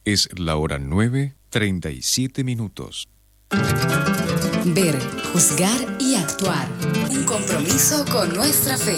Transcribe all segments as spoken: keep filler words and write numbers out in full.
Es la hora nueve, treinta y siete minutos. Ver, juzgar y actuar. Un compromiso con nuestra fe.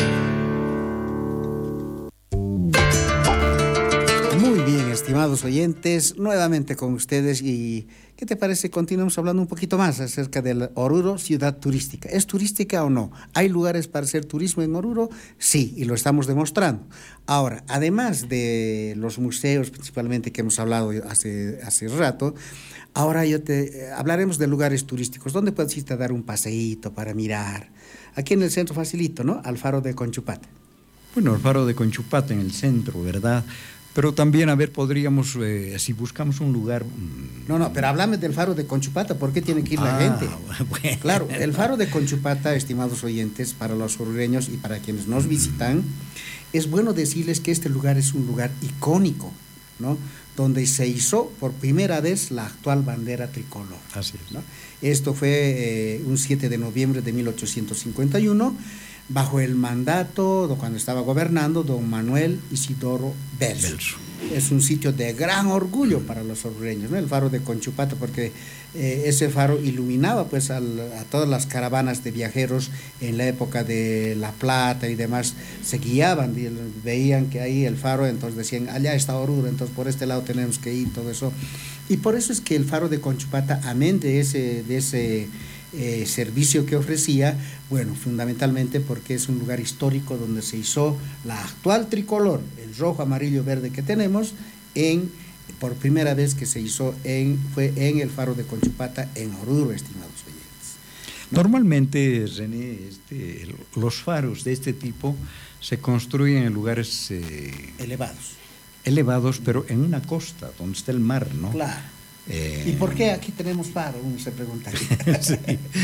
Muy bien, estimados oyentes, nuevamente con ustedes. ¿Y qué te parece? Continuamos hablando un poquito más acerca del Oruro, ciudad turística. ¿Es turística o no? ¿Hay lugares para hacer turismo en Oruro? Sí, y lo estamos demostrando. Ahora, además de los museos, principalmente que hemos hablado hace, hace rato, ahora yo te eh, hablaremos de lugares turísticos. ¿Dónde puedes irte a dar un paseíto para mirar? Aquí en el centro facilito, ¿no? Al Faro de Conchupata. Bueno, el Faro de Conchupata en el centro, ¿verdad? Pero también, a ver, podríamos, eh, si buscamos un lugar... Mmm... No, no, pero háblame del Faro de Conchupata, ¿por qué tiene que ir la ah, gente? Bueno. Claro, el Faro de Conchupata, estimados oyentes, para los orureños y para quienes nos visitan, es bueno decirles que este lugar es un lugar icónico, ¿no? Donde se izó por primera vez la actual bandera tricolor. Así es. ¿No? Esto fue eh, un siete de noviembre de mil ochocientos cincuenta y uno, bajo el mandato, cuando estaba gobernando, don Manuel Isidoro Belso. Belso. Es un sitio de gran orgullo para los orureños, ¿no? El Faro de Conchupata, porque eh, ese faro iluminaba pues al, a todas las caravanas de viajeros en la época de La Plata y demás, se guiaban, veían que ahí el faro, entonces decían, allá está Oruro, entonces por este lado tenemos que ir, todo eso. Y por eso es que el Faro de Conchupata, amén de ese, de ese eh, servicio que ofrecía, bueno, fundamentalmente porque es un lugar histórico donde se izó la actual tricolor, el rojo, amarillo, verde que tenemos, en, por primera vez que se hizo en, fue en el Faro de Conchupata, en Oruro, estimados oyentes. ¿No? Normalmente, René, este, los faros de este tipo se construyen en lugares eh, elevados. elevados, pero en una costa, donde está el mar, ¿no? Claro. Eh... ¿Y por qué aquí tenemos faro? Uno se preguntaría. sí,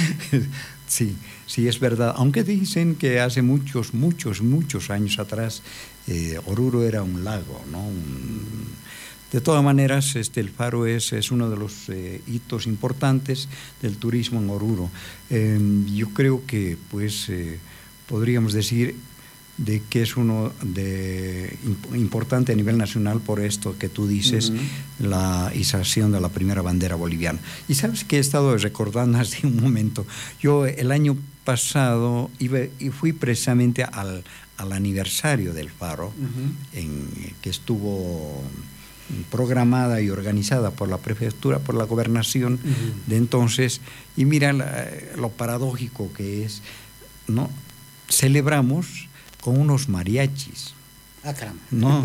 sí, sí, es verdad. Aunque dicen que hace muchos, muchos, muchos años atrás, eh, Oruro era un lago, ¿no? Un... De todas maneras, este, el faro es, es uno de los eh, hitos importantes del turismo en Oruro. Eh, yo creo que, pues, eh, podríamos decir de que es uno de importante a nivel nacional por esto que tú dices, uh-huh. la ización de la primera bandera boliviana. Y sabes que he estado recordando hace un momento, yo el año pasado iba, y fui precisamente al, al aniversario del Faro, uh-huh. en, que estuvo programada y organizada por la prefectura, por la gobernación uh-huh. de entonces, y mira la, lo paradójico que es, ¿no? Celebramos con unos mariachis. Ah, caramba. ¿No?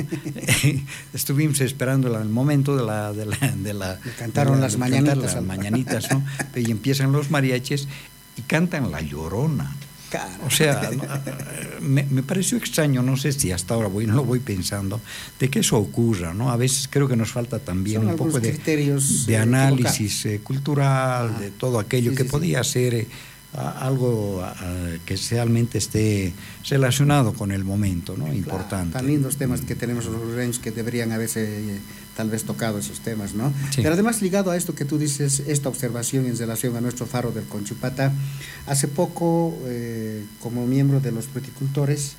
Estuvimos esperando el momento de la... De la, de la Le cantaron de la, las de mañanitas. Las mañanitas, ¿no? Y empiezan los mariachis y cantan La Llorona. Caramba. O sea, ¿no? me, me pareció extraño, no sé si hasta ahora voy, no lo voy pensando, de que eso ocurra, ¿no? A veces creo que nos falta también Son un poco de, criterios, de eh, análisis eh, cultural, ah, de todo aquello sí, que sí, podía sí. ser... Eh, algo uh, que realmente esté relacionado con el momento, ¿no? Importante. Claro, tan lindos temas que tenemos los orureños que deberían haberse eh, tal vez tocado esos temas, ¿no? Sí. Pero además ligado a esto que tú dices, esta observación en relación a nuestro Faro del Conchupata, hace poco, eh, como miembro de los fruticultores,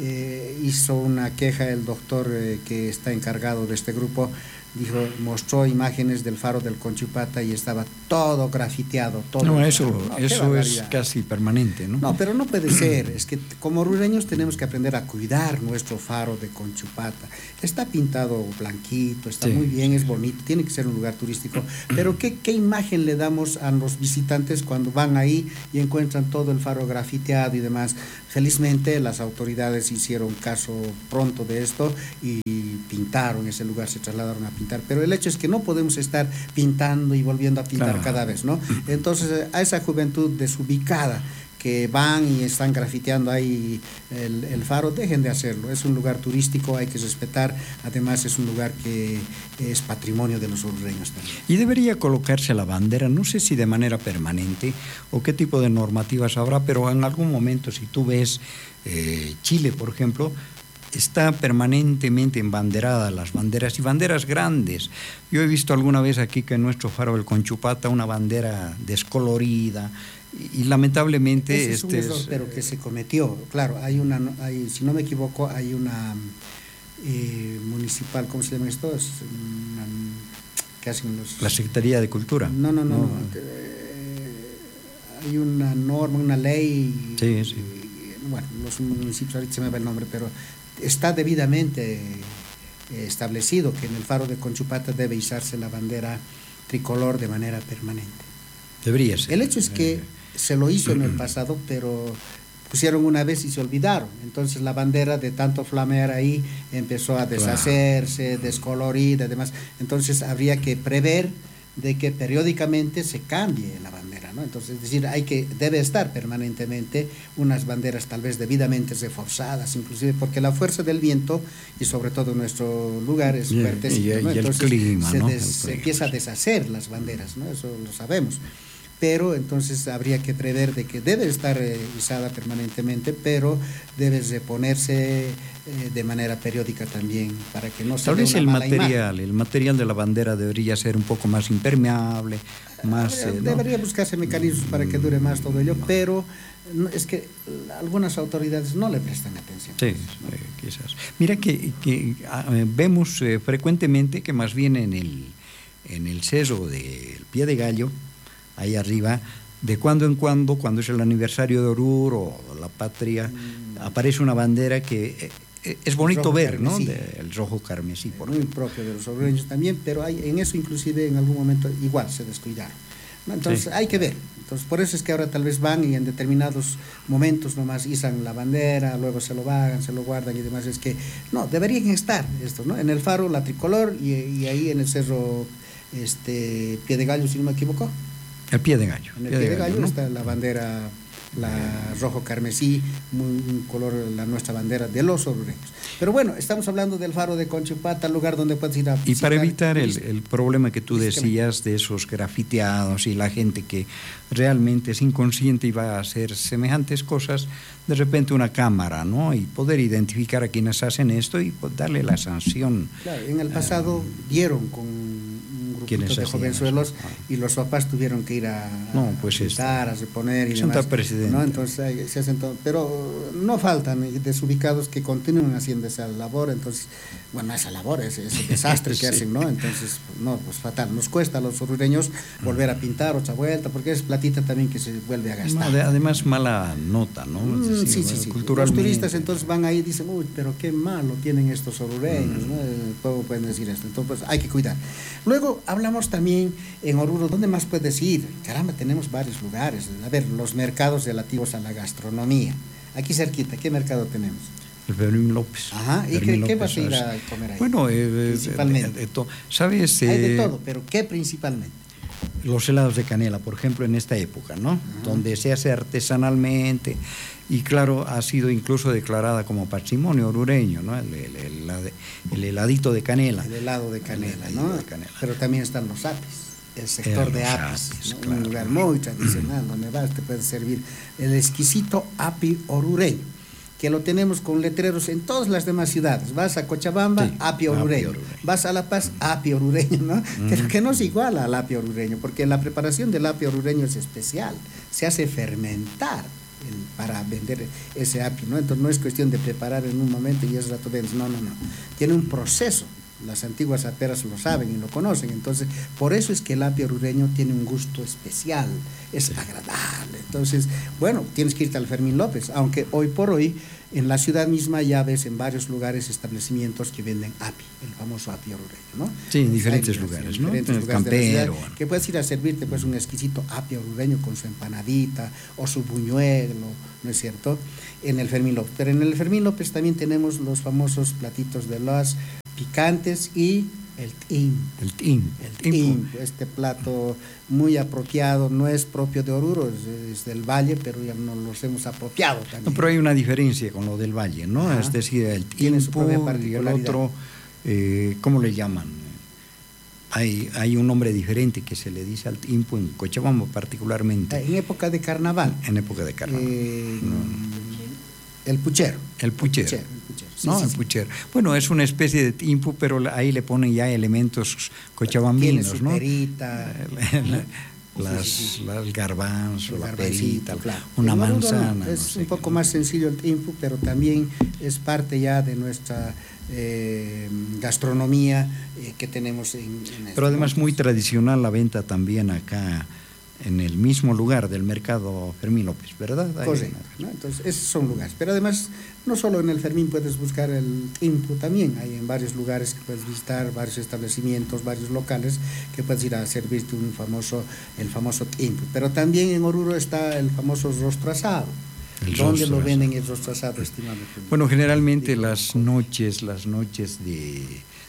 eh, hizo una queja el doctor eh, que está encargado de este grupo, dijo, mostró imágenes del Faro del Conchupata y estaba todo grafiteado, todo. No, eso, no, eso es casi permanente, ¿no? No, pero no puede ser, es que como orureños tenemos que aprender a cuidar nuestro Faro de Conchupata. Está pintado blanquito, está sí. muy bien, es bonito, tiene que ser un lugar turístico, pero ¿qué, qué imagen le damos a los visitantes cuando van ahí y encuentran todo el faro grafiteado y demás? Felizmente las autoridades hicieron caso pronto de esto y pintaron ese lugar, se trasladaron a pintar, pero el hecho es que no podemos estar pintando y volviendo a pintar claro. cada vez, ¿no? Entonces a esa juventud desubicada que van y están grafiteando ahí el, el faro, dejen de hacerlo, es un lugar turístico, hay que respetar, además es un lugar que es patrimonio de los orureños también. Y debería colocarse la bandera, no sé si de manera permanente o qué tipo de normativas habrá, pero en algún momento si tú ves eh, Chile, por ejemplo, está permanentemente embanderada las banderas y banderas grandes. Yo he visto alguna vez aquí que en nuestro Faro del Conchupata una bandera descolorida y, y lamentablemente ese es un este error, es, pero que se cometió. Claro, hay una, hay, si no me equivoco, hay una eh, municipal, ¿cómo se llama esto? Es una, que hacen los... La Secretaría de Cultura. No, no, no. no. no. Eh, hay una norma, una ley. Sí, sí. Y, bueno, los municipios, ahorita se me va el nombre, pero está debidamente eh, establecido que en el faro de Conchupata debe izarse la bandera tricolor de manera permanente. Debería ser. El hecho es que eh. se lo hizo en el pasado, pero pusieron una vez y se olvidaron. Entonces la bandera, de tanto flamear ahí, empezó a deshacerse, claro, descolorida y demás. Entonces habría que prever de que periódicamente se cambie la bandera, ¿no? Entonces, es decir, hay que, debe estar permanentemente unas banderas tal vez debidamente reforzadas, inclusive porque la fuerza del viento, y sobre todo en nuestro lugar, es y, fuertecito, y, ¿no? y Entonces el clima, se, ¿no? des, el se clima, empieza a deshacer las banderas, ¿no? Eso lo sabemos. Pero entonces habría que prever de que debe estar eh, izada permanentemente, pero debe reponerse eh, de manera periódica también, para que no se Tal vea vez una el mala material, imagen. el material de la bandera debería ser un poco más impermeable, más... Debería, eh, ¿no? debería buscarse mecanismos para que dure más todo ello, pero no, es que algunas autoridades no le prestan atención. Sí, eh, quizás. Mira que, que eh, vemos eh, frecuentemente que más bien en el, en el cerro del Pie de Gallo, ahí arriba, de cuando en cuando, cuando es el aniversario de Oruro o la patria, mm. aparece una bandera que eh, es bonito ver, carmesí, ¿no? De, el rojo carmesí. Por muy propio de los orureños también, pero hay, en eso inclusive en algún momento igual se descuidaron, ¿no? Entonces sí, hay que ver. Entonces por eso es que ahora tal vez van y en determinados momentos nomás izan la bandera, luego se lo vagan, se lo guardan y demás. Es que no, deberían estar estos, ¿no? En el faro la tricolor y, y ahí en el cerro este, Pie de Gallo, si no me equivoco. El Pie de Gallo. En el Pie, pie de Gallo, gallo ¿no? Está la bandera, la rojo carmesí, muy, un color, la nuestra bandera de los orureños. Pero bueno, estamos hablando del faro de Conchupata, lugar donde puedes ir a visitar. Y para evitar el, el problema que tú decías de esos grafiteados y la gente que realmente es inconsciente y va a hacer semejantes cosas, de repente una cámara, ¿no? Y poder identificar a quienes hacen esto y pues, darle la sanción. Claro, en el pasado uh, dieron con de jovenzuelos ah. y los papás tuvieron que ir a, no, pues a pintar, a reponer y demás, ¿no? Entonces se hacen todo, pero no faltan desubicados que continúan haciendo esa labor. Entonces, bueno, esa labor, ese, ese desastre sí. que hacen, ¿no? Entonces, no, pues fatal, nos cuesta a los orureños volver a pintar otra vuelta, porque es platita también que se vuelve a gastar. No, además mala nota, ¿no? Mm, decir, sí, sí, sí. Los turistas entonces van ahí y dicen, uy, pero qué malo tienen estos orureños, mm. ¿no? ¿Cómo pueden decir esto? Entonces, pues, hay que cuidar. Luego, hablamos también en Oruro, ¿dónde más puedes ir? Caramba, tenemos varios lugares. A ver, los mercados relativos a la gastronomía. Aquí cerquita, ¿qué mercado tenemos? El Fermín López. Ajá, ¿y qué, qué vas a ir a comer ahí? Bueno, eh, principalmente. De, de, de ¿sabes? Hay de eh, todo, pero ¿qué principalmente? Los helados de canela, por ejemplo, en esta época, ¿no? Ajá. Donde se hace artesanalmente y claro, ha sido incluso declarada como patrimonio orureño, ¿no? El, el, el, el heladito de canela. El helado de canela, ¿no? De canela. Pero también están los apis, el sector de apis, apis ¿no? Claro. Un lugar muy tradicional donde vas, te puedes servir el exquisito api orureño, que lo tenemos con letreros en todas las demás ciudades. Vas a Cochabamba, sí, api orureño. Api orureño. Vas a La Paz, api orureño, ¿no? Mm. Pero que no es igual al api orureño, porque la preparación del api orureño es especial, se hace fermentar el, para vender ese api, ¿no? Entonces no es cuestión de preparar en un momento y ese rato vendes, no, no, no. Tiene un proceso. Las antiguas aperas lo saben y lo conocen, entonces por eso es que el api orureño tiene un gusto especial, es sí. agradable. Entonces, bueno, tienes que irte al Fermín López, aunque hoy por hoy en la ciudad misma ya ves en varios lugares establecimientos que venden api, el famoso api orureño, ¿no? Sí, en diferentes lugares, en ¿no? Diferentes en lugares Campero, de la ciudad, bueno. que puedes ir a servirte pues un exquisito api orureño con su empanadita o su buñuelo, ¿no es cierto? En el Fermín López. Pero en el Fermín López también tenemos los famosos platitos de los picantes y el tim. El tim. El tim, este plato muy apropiado, no es propio de Oruro, es, es del Valle, pero ya nos los hemos apropiado también. No, pero hay una diferencia con lo del Valle, ¿no? Ajá. Es decir, el tim y el otro, eh, ¿cómo le llaman? Hay, hay un nombre diferente que se le dice al timpo en Cochabamba particularmente. En época de carnaval. En época de carnaval. Eh, no. El puchero. El puchero. El puchero. Sí, no, sí, el sí. puchero. Bueno, es una especie de timpu, pero ahí le ponen ya elementos cochabambinos, tiene su ¿no? Perita, las, sí, sí, sí. las garbanzo, el la perita, claro. una el manzana. No, es no sé un poco más sencillo el timpu, pero también es parte ya de nuestra eh, gastronomía, eh, que tenemos en, en Pero además momento. muy tradicional la venta también acá en el mismo lugar del mercado Fermín López, ¿verdad? Ahí Correcto, ¿no? Entonces esos son lugares, pero además no solo en el Fermín puedes buscar el input, también hay en varios lugares que puedes visitar, varios establecimientos, varios locales que puedes ir a servirte un famoso, el famoso input, pero también en Oruro está el famoso rostro asado. El ¿Dónde rostro lo asado. venden el rostro asado, estimado? Bueno, generalmente Digo, las noches, las noches de,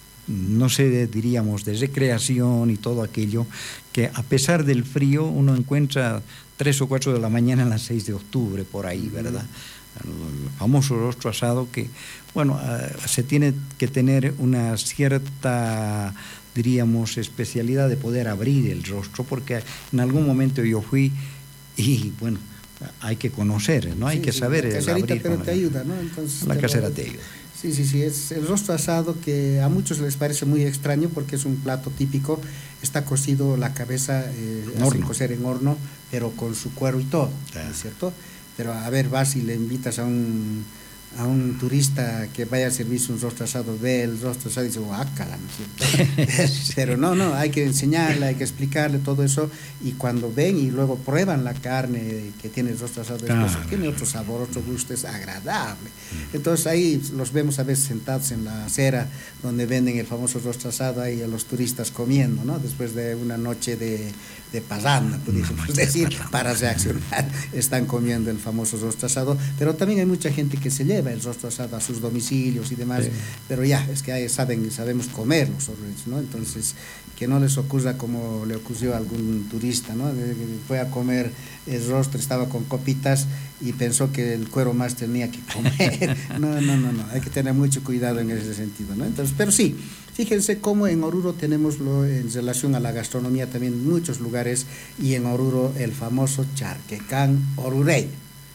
no sé, de- diríamos, de recreación y todo aquello, que a pesar del frío uno encuentra tres o cuatro de la mañana en las seis de octubre, por ahí, ¿verdad? El famoso rostro asado que, bueno, eh, se tiene que tener una cierta, diríamos, especialidad de poder abrir el rostro, porque en algún momento yo fui y, bueno, hay que conocer, ¿no? Hay Sí, que sí, saber la el caserita, abrir pero con te la- ayuda, ¿no? Entonces, la te casera lo- te ayuda. Sí, sí, sí, es el rostro asado que a muchos les parece muy extraño porque es un plato típico, está cocido la cabeza, eh, En hacen horno. cocer en horno, pero con su cuero y todo, Ah. ¿no es cierto? Pero a ver, vas y le invitas a un, a un turista que vaya a servirse un rostro asado, ve el rostro asado y dice, guácala, ¿no es cierto? Sí. Pero no, no, hay que enseñarle, hay que explicarle todo eso, y cuando ven y luego prueban la carne que tiene el rostro asado, después, Ah, tiene otro sabor, otro gusto, es agradable. Entonces ahí los vemos a veces sentados en la acera donde venden el famoso rostro asado, ahí a los turistas comiendo, ¿no? Después de una noche de, de parranda, pudiésemos noche de decir, parranda. para reaccionar, están comiendo el famoso rostro asado, pero también hay mucha gente que se lleva el rostro asado a sus domicilios y demás, Sí. pero ya, es que ahí saben, sabemos comer los orreños, ¿no? Entonces, que no les ocurra como le ocurrió a algún turista, ¿no? De- que fue a comer el rostro, estaba con copitas y pensó que el cuero más tenía que comer. No, no, no, no, hay que tener mucho cuidado en ese sentido, ¿no? Entonces, pero sí, fíjense cómo en Oruro tenemos lo, en relación a la gastronomía también muchos lugares, y en Oruro el famoso charquecán orureño.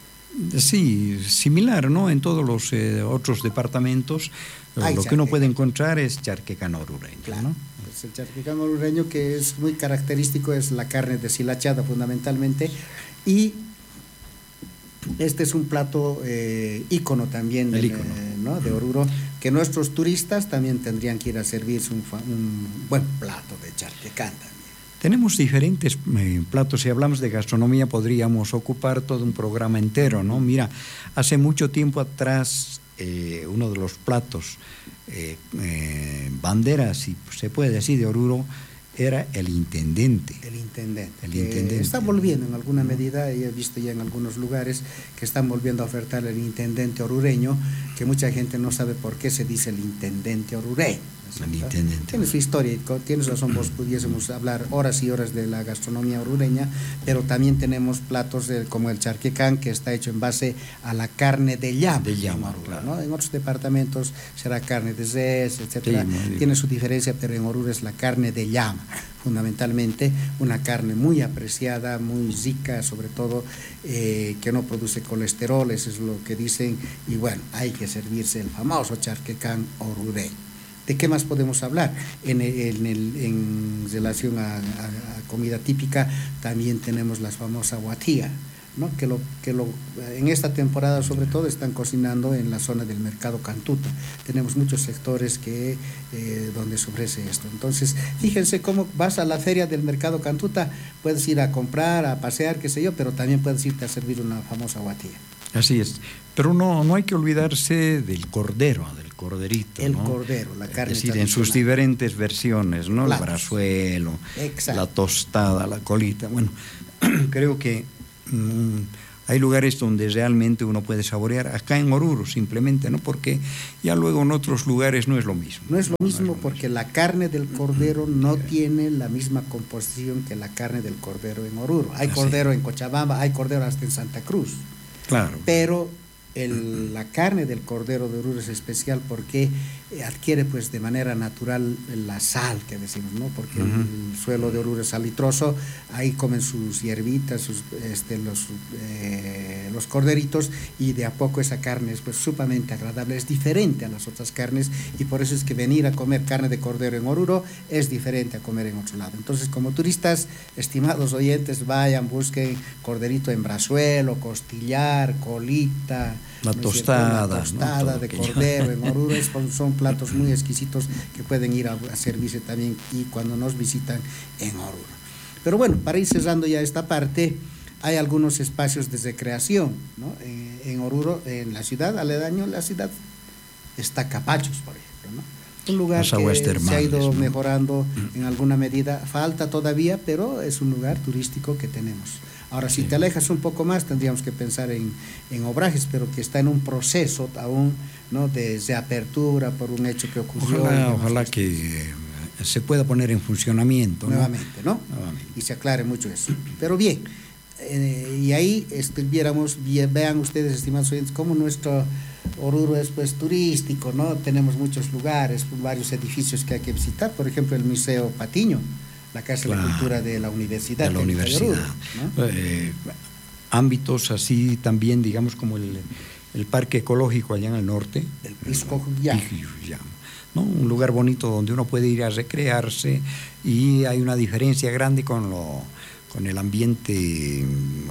Sí, similar, ¿no? En todos los eh, otros departamentos, eh, Hay lo que uno charquecán. puede encontrar es charquecán orureño, Claro, ¿no? pues el charquecán orureño, que es muy característico, es la carne deshilachada fundamentalmente, y este es un plato eh, ícono también El del, ícono. eh, ¿no? de Oruro, que nuestros turistas también tendrían que ir a servirse un, fa- un buen plato de charquecán también. Tenemos diferentes eh, platos. Si hablamos de gastronomía, podríamos ocupar todo un programa entero, ¿no? Mira, hace mucho tiempo atrás, eh, uno de los platos, eh, eh, bandera, si se puede decir, de Oruro, era el intendente. El intendente. El que intendente. Está volviendo en alguna medida, y he visto ya en algunos lugares que están volviendo a ofertar el intendente orureño, que mucha gente no sabe por qué se dice el intendente orureño. ¿no es El cierto? intendente. Tiene su historia, y co- tienes razón, vos pudiésemos hablar horas y horas de la gastronomía orureña, pero también tenemos platos de- como el charquecán, que está hecho en base a la carne de llama. De llama, en Oruro, claro. ¿no? En otros departamentos será carne de res, etcétera. Sí, muy bien. Tiene su diferencia, pero en Oruro es la carne de llama, fundamentalmente una carne muy apreciada, muy rica, sobre todo eh, que no produce colesterol, eso es lo que dicen, y bueno, hay que servirse el famoso charquecán orureño. ¿De qué más podemos hablar? En, el- en, el- en relación a, a- a comida típica, también tenemos la famosa guatía, ¿no? que, lo, que lo, en esta temporada sobre todo están cocinando en la zona del mercado Cantuta. Tenemos muchos sectores que, eh, donde se ofrece esto. Entonces, fíjense cómo vas a la feria del mercado Cantuta, puedes ir a comprar, a pasear, qué sé yo, pero también puedes irte a servir una famosa guatía. Así es. Pero no, no hay que olvidarse del cordero, del corderito, El ¿no? cordero, la carne Es decir, en sus tradicional. diferentes versiones, ¿no? Claro. El brazuelo, Exacto. la tostada, la colita. Bueno, creo que mm, hay lugares donde realmente uno puede saborear. Acá en Oruro, simplemente, ¿no? Porque ya luego en otros lugares no es lo mismo. No es lo mismo porque la carne del cordero no tiene la misma composición que la carne del cordero en Oruro. Hay Así. cordero en Cochabamba, hay cordero hasta en Santa Cruz, Claro. pero el- la carne del cordero de Oruro es especial porque eh, adquiere pues de manera natural la sal que decimos, ¿no? Porque Ujú. el suelo de Oruro es salitroso, ahí comen sus hierbitas, sus, este, los, eh, los corderitos, y de a poco esa carne es pues sumamente agradable, es diferente a las otras carnes, y por eso es que venir a comer carne de cordero en Oruro es diferente a comer en otro lado. Entonces, como turistas, estimados oyentes, vayan, busquen corderito en brazuelo, costillar, colita, La ¿no tostada, la tostada ¿no? de Que cordero yo... en Oruro, son, son platos muy exquisitos que pueden ir a, a servirse también y cuando nos visitan en Oruro. Pero bueno, para ir cerrando ya esta parte, hay algunos espacios de recreación, ¿no? En, en Oruro, en la ciudad, aledaño, la ciudad está Capachos, por ejemplo, ¿no? Un lugar que termales, se ha ido ¿no? mejorando en alguna medida, falta todavía, pero es un lugar turístico que tenemos. Ahora, si sí. te alejas un poco más, tendríamos que pensar en, en Obrajes, pero que está en un proceso aún, ¿no? de reapertura por un hecho que ocurrió. Ojalá, ojalá que se pueda poner en funcionamiento. Nuevamente, ¿no? Nuevamente. Y se aclare mucho eso. Pero bien, eh, y ahí estuviéramos, vean ustedes, estimados oyentes, cómo nuestro Oruro es pues turístico, ¿no? Tenemos muchos lugares, varios edificios que hay que visitar, por ejemplo el Museo Patiño, la Casa claro, de la Cultura de la Universidad. De la Universidad. De Oruro, ¿no? eh, ámbitos así también, digamos, como el, el Parque Ecológico allá en el norte. El Piscojuyá. ¿no? Un lugar bonito donde uno puede ir a recrearse y hay una diferencia grande con, lo, con el ambiente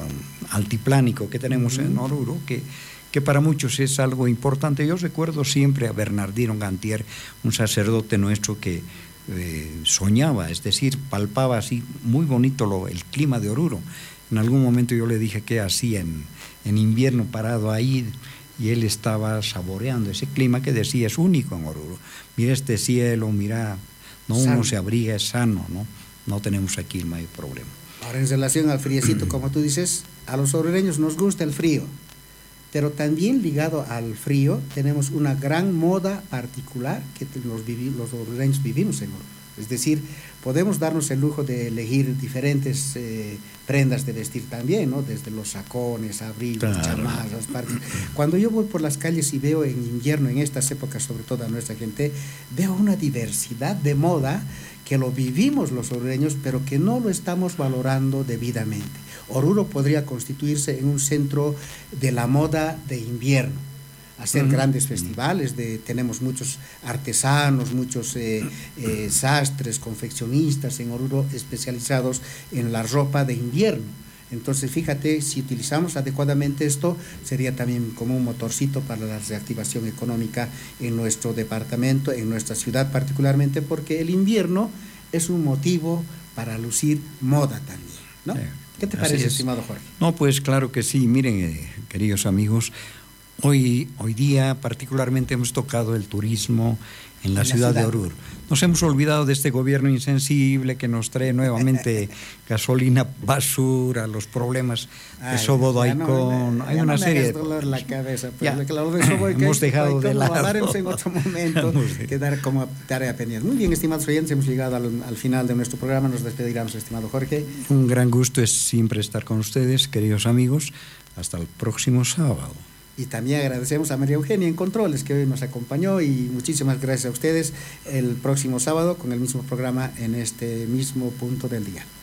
altiplánico que tenemos uh-huh. en Oruro, que que para muchos es algo importante. Yo recuerdo siempre a Bernardino Gantier, un sacerdote nuestro que eh, soñaba, es decir, palpaba así muy bonito lo, el clima de Oruro. En algún momento yo le dije que hacía en, en invierno parado ahí y él estaba saboreando ese clima que decía es único en Oruro. Mira este cielo, mira, no uno se abriga, es sano, ¿no? No tenemos aquí el mayor problema. Ahora, en relación al friecito, como tú dices, a los orureños nos gusta el frío. Pero también ligado al frío tenemos una gran moda particular que los, vivi los orureños vivimos en Oruro. Es decir, podemos darnos el lujo de elegir diferentes eh, prendas de vestir también, ¿no? Desde los sacones, abrigos, claro. chamarras, partes. Cuando yo voy por las calles y veo en invierno, en estas épocas, sobre todo a nuestra gente, veo una diversidad de moda que lo vivimos los orureños, pero que no lo estamos valorando debidamente. Oruro podría constituirse en un centro de la moda de invierno, hacer uh-huh. grandes festivales, de, tenemos muchos artesanos, muchos eh, eh, sastres, confeccionistas en Oruro especializados en la ropa de invierno. Entonces, fíjate, si utilizamos adecuadamente esto, sería también como un motorcito para la reactivación económica en nuestro departamento, en nuestra ciudad particularmente, porque el invierno es un motivo para lucir moda también, ¿no? Eh. ¿Qué te parece, estimado Jorge? No, pues claro que sí. Miren, eh, queridos amigos, hoy, hoy día particularmente hemos tocado el turismo en la, en ciudad, la ciudad de Oruro. Nos hemos olvidado de este gobierno insensible que nos trae nuevamente gasolina, basura, los problemas Ay, de Sobodoicón. No, Hay una no serie de dolor la cabeza, pero ya, lo de Sobodoicón hemos dejado de lado. Hablaremos en otro momento, quedar como tarea pendiente. Muy bien, estimados oyentes, hemos llegado al, al final de nuestro programa. Nos despediremos, estimado Jorge. Un gran gusto es siempre estar con ustedes, queridos amigos. Hasta el próximo sábado. Y también agradecemos a María Eugenia en Controles, que hoy nos acompañó, y muchísimas gracias a ustedes el próximo sábado con el mismo programa en este mismo punto del día.